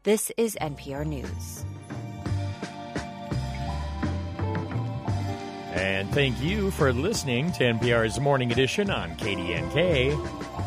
This is NPR News. And thank you for listening to NPR's Morning Edition on KDNK.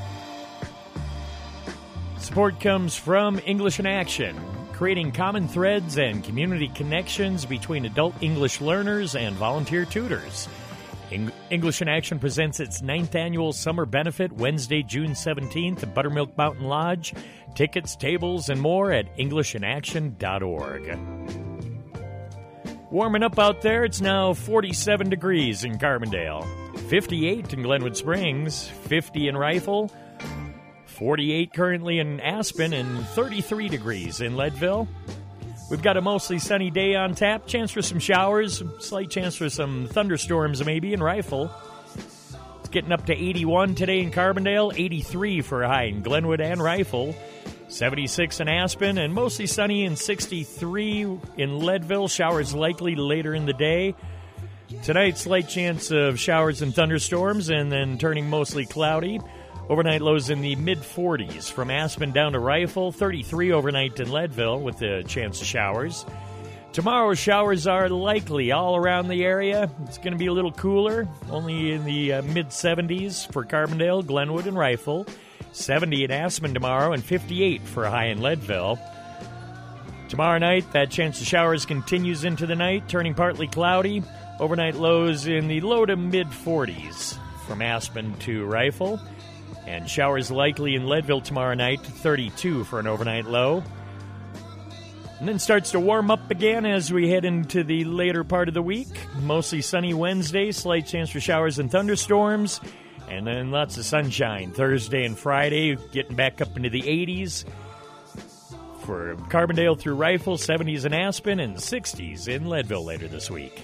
Support comes from English in Action, creating common threads and community connections between adult English learners and volunteer tutors. English in Action presents its 9th annual summer benefit Wednesday, June 17th at Buttermilk Mountain Lodge. Tickets, tables, and more at EnglishinAction.org. Warming up out there, it's now 47 degrees in Carbondale, 58 in Glenwood Springs, 50 in Rifle, 48 currently in Aspen, and 33 degrees in Leadville. We've got a mostly sunny day on tap, chance for some showers, slight chance for some thunderstorms maybe in Rifle. It's getting up to 81 today in Carbondale, 83 for a high in Glenwood and Rifle, 76 in Aspen, and mostly sunny and 63 in Leadville. Showers likely later in the day. Tonight, slight chance of showers and thunderstorms, and then turning mostly cloudy. Overnight lows in the mid-40s from Aspen down to Rifle, 33 overnight in Leadville with a chance of showers. Tomorrow, showers are likely all around the area. It's going to be a little cooler, only in the mid-70s for Carbondale, Glenwood, and Rifle. 70 in Aspen tomorrow, and 58 for a high in Leadville. Tomorrow night, that chance of showers continues into the night, turning partly cloudy. Overnight lows in the low to mid-40s from Aspen to Rifle. And showers likely in Leadville tomorrow night, 32 for an overnight low. And then starts to warm up again as we head into the later part of the week. Mostly sunny Wednesday, slight chance for showers and thunderstorms. And then lots of sunshine Thursday and Friday, getting back up into the 80s. For Carbondale through Rifle, 70s in Aspen, and 60s in Leadville later this week.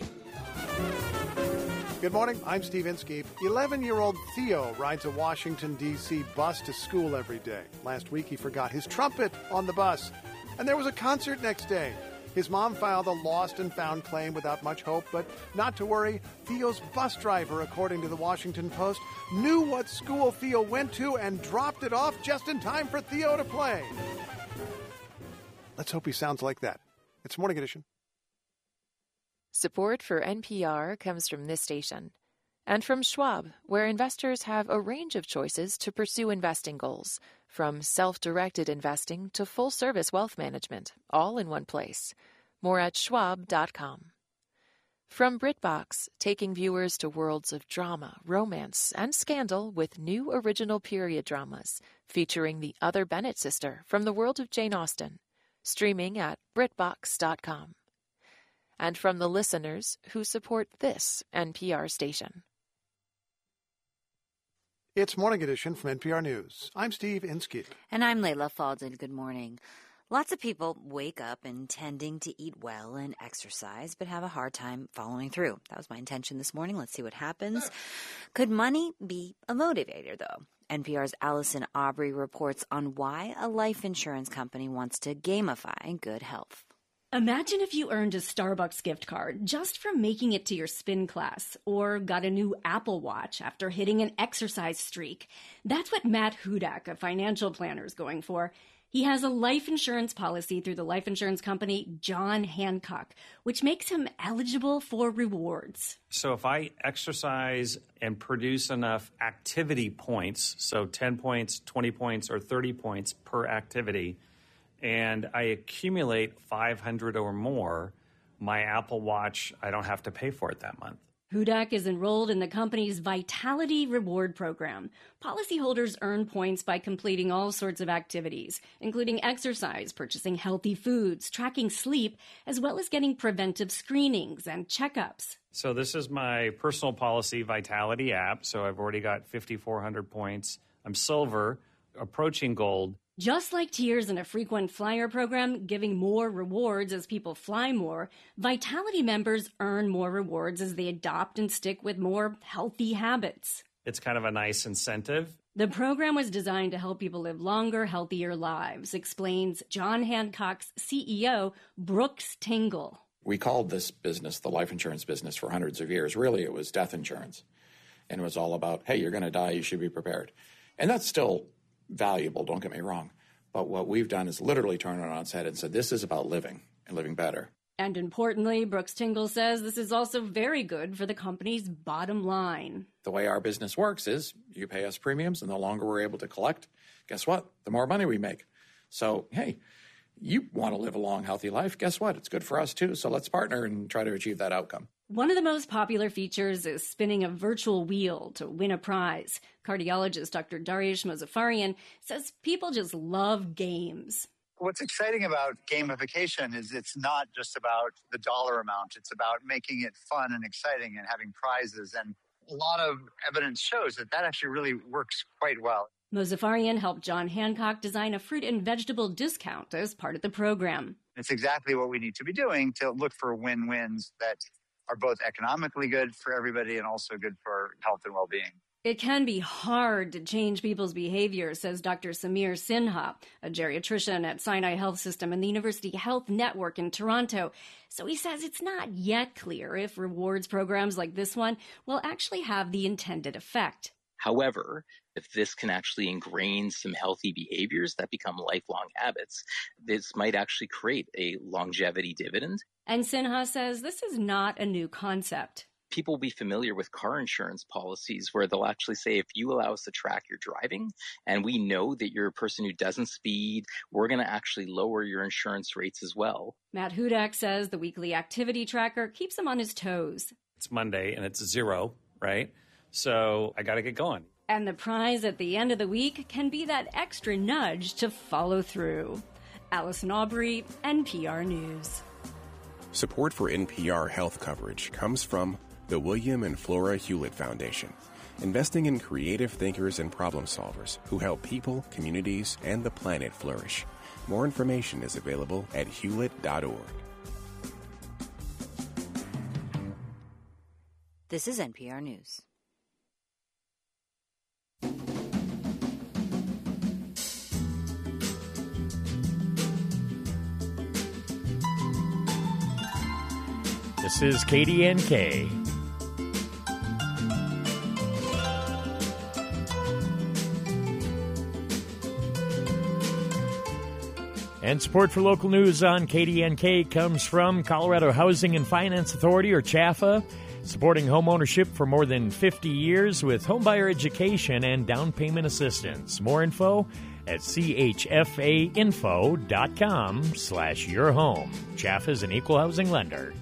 Good morning, I'm Steve Inskeep. 11-year-old Theo rides a Washington, D.C. bus to school every day. Last week, he forgot his trumpet on the bus, and there was a concert next day. His mom filed a lost and found claim without much hope, but not to worry. Theo's bus driver, according to the Washington Post, knew what school Theo went to and dropped it off just in time for Theo to play. Let's hope he sounds like that. It's Morning Edition. Support for NPR comes from this station and from Schwab, where investors have a range of choices to pursue investing goals, from self-directed investing to full-service wealth management, all in one place. More at schwab.com. From BritBox, taking viewers to worlds of drama, romance, and scandal with new original period dramas featuring the other Bennett sister from the world of Jane Austen, streaming at BritBox.com. And from the listeners who support this NPR station. It's Morning Edition from NPR News. I'm Steve Inskeep. And I'm Layla Faldin. Good morning. Lots of people wake up intending to eat well and exercise, but have a hard time following through. That was my intention this morning. Let's see what happens. Could money be a motivator, though? NPR's Allison Aubrey reports on why a life insurance company wants to gamify good health. Imagine if you earned a Starbucks gift card just from making it to your spin class, or got a new Apple Watch after hitting an exercise streak. That's what Matt Hudak, a financial planner, is going for. He has a life insurance policy through the life insurance company John Hancock, which makes him eligible for rewards. So if I exercise and produce enough activity points, so 10 points, 20 points, or 30 points per activity, and I accumulate 500 or more, my Apple Watch, I don't have to pay for it that month. Hudak is enrolled in the company's Vitality Reward Program. Policyholders earn points by completing all sorts of activities, including exercise, purchasing healthy foods, tracking sleep, as well as getting preventive screenings and checkups. So this is my personal policy Vitality app, so I've already got 5,400 points. I'm silver, approaching gold. Just like tiers in a frequent flyer program, giving more rewards as people fly more, Vitality members earn more rewards as they adopt and stick with more healthy habits. It's kind of a nice incentive. The program was designed to help people live longer, healthier lives, explains John Hancock's CEO, Brooks Tingle. We called this business the life insurance business for hundreds of years. Really, it was death insurance. And it was all about, hey, you're going to die, you should be prepared. And that's still valuable, don't get me wrong. But what we've done is literally turn it on its head and said, this is about living and living better. And importantly, Brooks Tingle says this is also very good for the company's bottom line. The way our business works is you pay us premiums, and the longer we're able to collect, guess what? The more money we make. So, hey, you want to live a long, healthy life. Guess what? It's good for us, too. So let's partner and try to achieve that outcome. One of the most popular features is spinning a virtual wheel to win a prize. Cardiologist Dr. Dariush Mozaffarian says people just love games. What's exciting about gamification is it's not just about the dollar amount. It's about making it fun and exciting and having prizes. And a lot of evidence shows that actually really works quite well. Mozaffarian helped John Hancock design a fruit and vegetable discount as part of the program. It's exactly what we need to be doing to look for win-wins that are both economically good for everybody and also good for health and well-being. It can be hard to change people's behavior, says Dr. Samir Sinha, a geriatrician at Sinai Health System and the University Health Network in Toronto. So he says it's not yet clear if rewards programs like this one will actually have the intended effect. However, if this can actually ingrain some healthy behaviors that become lifelong habits, this might actually create a longevity dividend. And Sinha says this is not a new concept. People will be familiar with car insurance policies where they'll actually say, if you allow us to track your driving and we know that you're a person who doesn't speed, we're going to actually lower your insurance rates as well. Matt Hudak says the weekly activity tracker keeps him on his toes. It's Monday and it's 0, right? So I got to get going. And the prize at the end of the week can be that extra nudge to follow through. Allison Aubrey, NPR News. Support for NPR health coverage comes from the William and Flora Hewlett Foundation, investing in creative thinkers and problem solvers who help people, communities, and the planet flourish. More information is available at hewlett.org. This is NPR News. This is KDNK. And support for local news on KDNK comes from Colorado Housing and Finance Authority, or CHFA, supporting homeownership for more than 50 years with homebuyer education and down payment assistance. More info at chfainfo.com/yourhome. CHFA is an equal housing lender.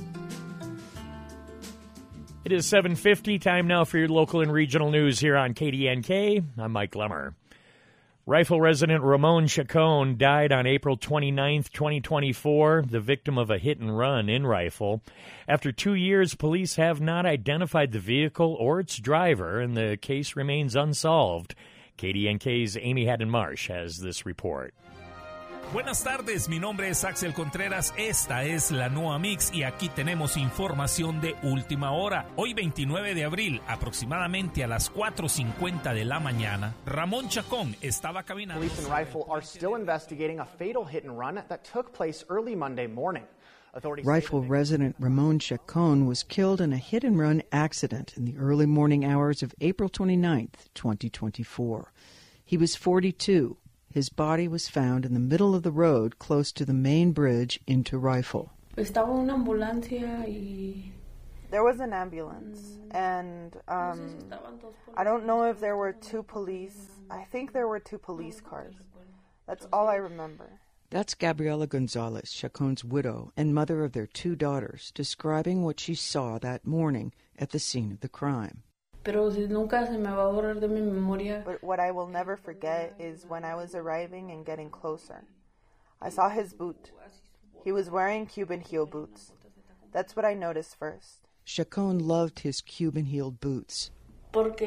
It is 7:50, time now for your local and regional news here on KDNK. I'm Mike Lemmer. Rifle resident Ramon Chacon died on April 29, 2024, the victim of a hit-and-run in Rifle. After 2 years, police have not identified the vehicle or its driver, and the case remains unsolved. KDNK's Amy Haddon-Marsh has this report. Buenas tardes, mi nombre es Axel Contreras, esta es la Noa Mix y aquí tenemos información de última hora. Hoy 29 de abril, aproximadamente a las 4:50 de la mañana, Ramón Chacón estaba caminando. Police in Rifle are still investigating a fatal hit and run that took place early Monday morning. Rifle resident Ramon Chacon was killed in a hit-and-run accident in the early morning hours of April 29th, 2024. He was 42. His body was found in the middle of the road close to the main bridge into Rifle. There was an ambulance, and I don't know if there were two police. I think there were two police cars. That's all I remember. That's Gabriela Gonzalez, Chacon's widow and mother of their 2 daughters, describing what she saw that morning at the scene of the crime. But what I will never forget is when I was arriving and getting closer. I saw his boot. He was wearing Cuban heel boots. That's what I noticed first. Chacon loved his Cuban-heeled boots. Because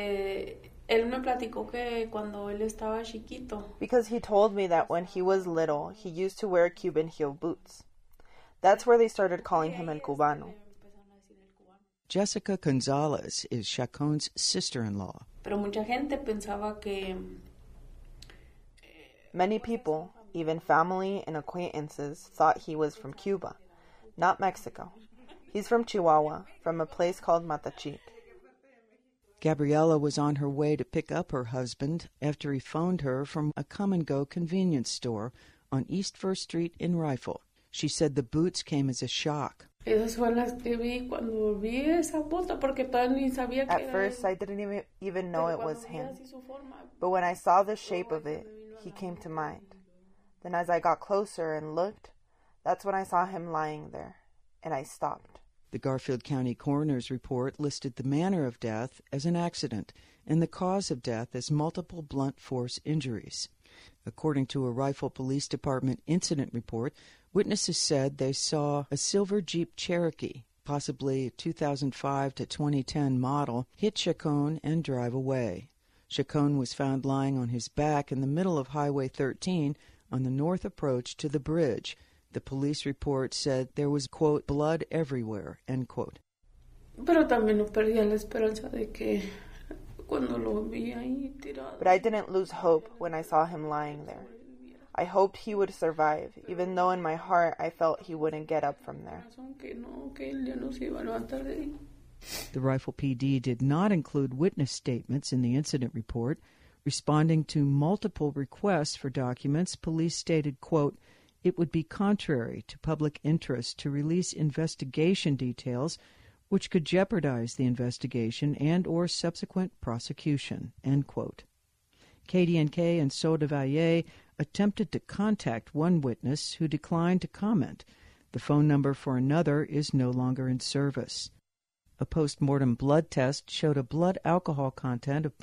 he told me that when he was little, he used to wear Cuban-heeled boots. That's where they started calling him El Cubano. Jessica Gonzalez is Chacon's sister-in-law. Many people, even family and acquaintances, thought he was from Cuba, not Mexico. He's from Chihuahua, from a place called Matachic. Gabriela was on her way to pick up her husband after he phoned her from a come-and-go convenience store on East First Street in Rifle. She said the boots came as a shock. At first, I didn't even know it was him. But when I saw the shape of it, he came to mind. Then as I got closer and looked, that's when I saw him lying there, and I stopped. The Garfield County Coroner's report listed the manner of death as an accident and the cause of death as multiple blunt force injuries. According to a Rifle Police Department incident report, witnesses said they saw a silver Jeep Cherokee, possibly a 2005 to 2010 model, hit Chacon and drive away. Chacon was found lying on his back in the middle of Highway 13 on the north approach to the bridge. The police report said there was, quote, blood everywhere, end quote. But I didn't lose hope when I saw him lying there. I hoped he would survive, even though in my heart I felt he wouldn't get up from there. The Rifle PD did not include witness statements in the incident report. Responding to multiple requests for documents, police stated, quote, it would be contrary to public interest to release investigation details which could jeopardize the investigation and or subsequent prosecution, end quote. KDNK and Soda Valle attempted to contact one witness who declined to comment. The phone number for another is no longer in service. A post-mortem blood test showed a blood alcohol content of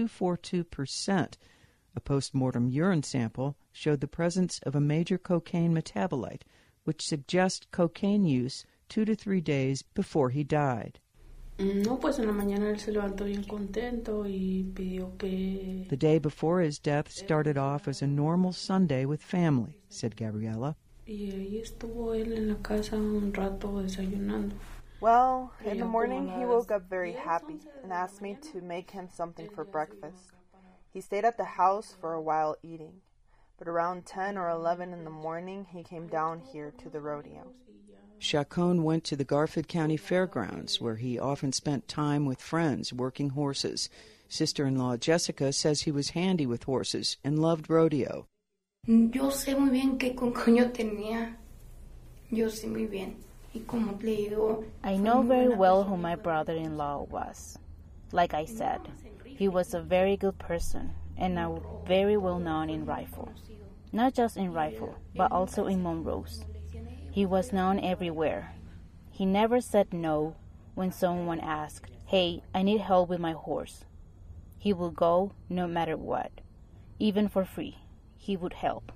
0.242%. A post-mortem urine sample showed the presence of a major cocaine metabolite, which suggests cocaine use 2 to 3 days before he died. No, pues en la mañana él se levantó bien contento y pidió que... The day before his death started off as a normal Sunday with family, said Gabriela. Y ahí estuvo él en la casa un rato desayunando. Well, in the morning he woke up very happy and asked me to make him something for breakfast. He stayed at the house for a while eating, but around 10 or 11 in the morning he came down here to the rodeo. Chacon went to the Garfield County Fairgrounds, where he often spent time with friends working horses. Sister-in-law Jessica says he was handy with horses and loved rodeo. Yo sé muy bien qué coño tenía. Yo sé muy bien. Y como le digo, I know very well who my brother-in-law was. Like I said, he was a very good person and very well known in Rifle. Not just in Rifle, but also in Monrose. He was known everywhere. He never said no when someone asked, hey, I need help with my horse. He would go no matter what. Even for free, he would help.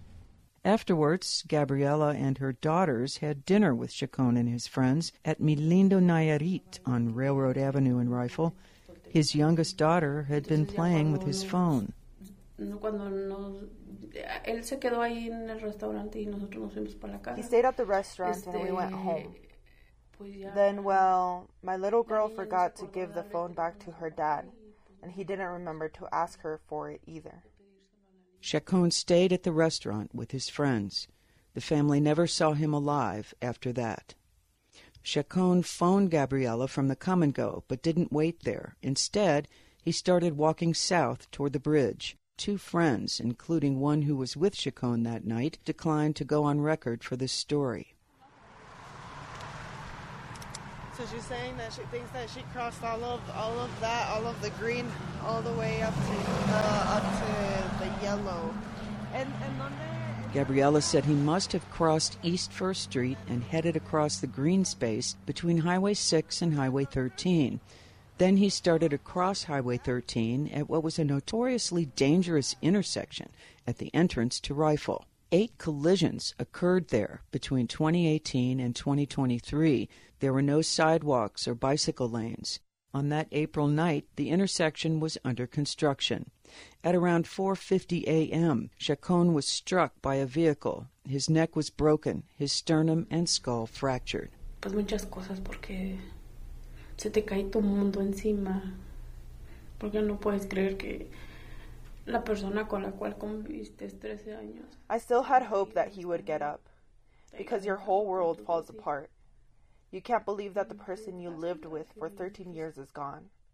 Afterwards, Gabriela and her daughters had dinner with Chacon and his friends at Mi Lindo Nayarit on Railroad Avenue in Rifle. His youngest daughter had been playing with his phone. Él se quedó ahí en el restaurante y nosotros nos fuimos para la casa. He stayed at the restaurant and we went home. Then, my little girl forgot to give the phone back to her dad, and he didn't remember to ask her for it either. Chacon stayed at the restaurant with his friends. The family never saw him alive after that. Chacon phoned Gabriela from the Come and Go, but didn't wait there. Instead, he started walking south toward the bridge. 2 friends, including one who was with Chacon that night, declined to go on record for this story. So she's saying that she thinks that she crossed all of the green, all the way up to the yellow. And Gabriela said he must have crossed East First Street and headed across the green space between Highway 6 and Highway 13. Then he started across Highway 13 at what was a notoriously dangerous intersection at the entrance to Rifle. 8 collisions occurred there between 2018 and 2023. There were no sidewalks or bicycle lanes. On that April night, the intersection was under construction. At around 4:50 a.m., Chacon was struck by a vehicle. His neck was broken, his sternum and skull fractured. Pues muchas cosas porque se te cae tu mundo encima. Porque no puedes creer que la persona con la cual conviviste 13 años. I still had hope that he would get up, because your whole world falls apart. You can't believe that the person you lived with for 13 years is gone.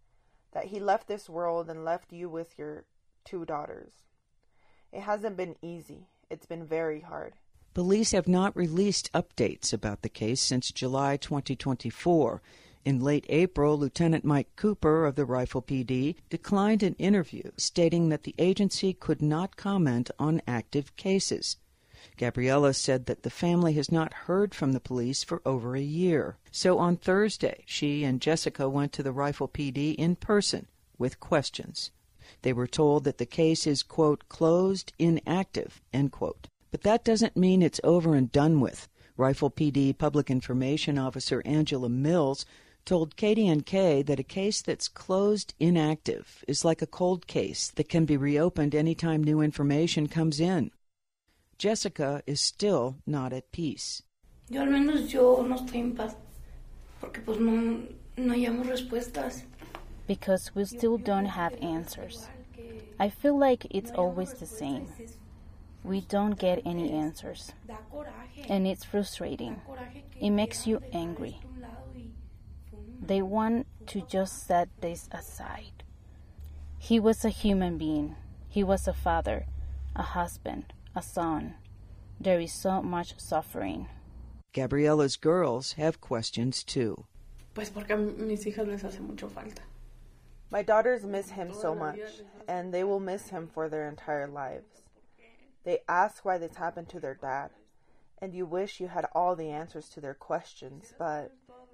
that he left this world and left you with your 2 daughters. It hasn't been easy. It's been very hard. Police have not released updates about the case since July 2024. In late April, Lieutenant Mike Cooper of the Rifle PD declined an interview, stating that the agency could not comment on active cases. Gabriella said that the family has not heard from the police for over a year. So on Thursday, she and Jessica went to the Rifle PD in person with questions. They were told that the case is, quote, closed, inactive, end quote. But that doesn't mean it's over and done with. Rifle PD Public Information Officer Angela Mills told KDNK that a case that's closed inactive is like a cold case that can be reopened anytime new information comes in. Jessica is still not at peace. Yo al menos yo no estoy en paz porque pues no hallamos respuestas. Because we still don't have answers. I feel like it's always the same. We don't get any answers. And it's frustrating. It makes you angry. They want to just set this aside. He was a human being. He was a father, a husband, a son. There is so much suffering. Gabriella's girls have questions too. Pues porque a mis hijas les hace mucho falta. My daughters miss him so much, and they will miss him for their entire lives. They ask why this happened to their dad, and you wish you had all the answers to their questions, but...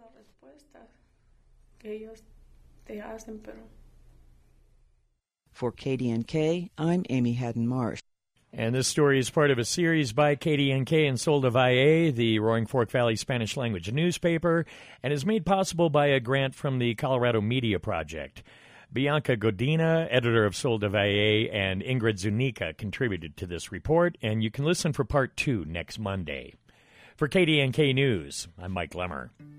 For KDNK, I'm Amy Haddon-Marsh. And this story is part of a series by KDNK and Sol de Valle, the Roaring Fork Valley Spanish language newspaper, and is made possible by a grant from the Colorado Media Project. Bianca Godina, editor of Sol de Valle, and Ingrid Zunica contributed to this report, and you can listen for part 2 next Monday. For KDNK News, I'm Mike Lemmer.